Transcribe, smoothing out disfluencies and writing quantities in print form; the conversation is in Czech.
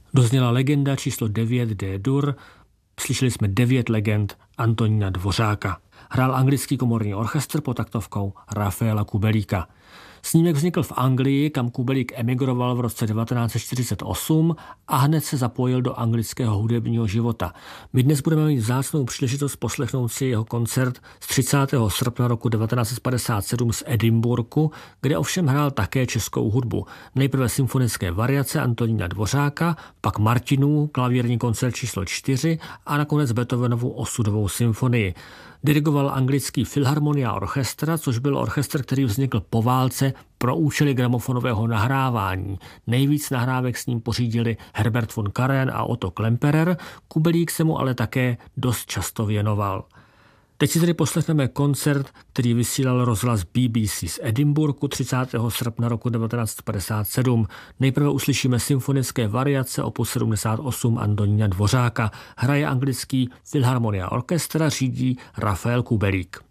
Dozněla legenda číslo 9 D-dur, slyšeli jsme 9 legend Antonína Dvořáka. Hrál anglický komorní orchestr pod taktovkou Rafaela Kubelíka. Snímek vznikl v Anglii, kam Kubelík emigroval v roce 1948 a hned se zapojil do anglického hudebního života. My dnes budeme mít vzácnou příležitost poslechnout si jeho koncert z 30. srpna roku 1957 z Edinburghu, kde ovšem hrál také českou hudbu. Nejprve symfonické variace Antonína Dvořáka, pak Martinův klavírní koncert číslo 4 a nakonec Beethovenovu osudovou symfonii. Dirigoval anglický Philharmonia Orchestra, což byl orchestr, který vznikl po válce pro účely gramofonového nahrávání. Nejvíc nahrávek s ním pořídili Herbert von Karajan a Otto Klemperer, Kubelík se mu ale také dost často věnoval. Teď si tedy poslechneme koncert, který vysílal rozhlas BBC z Edinburghu 30. srpna roku 1957. Nejprve uslyšíme symfonické variace opus 78 Antonína Dvořáka. Hraje anglický Philharmonia Orchestra, řídí Rafael Kubelík.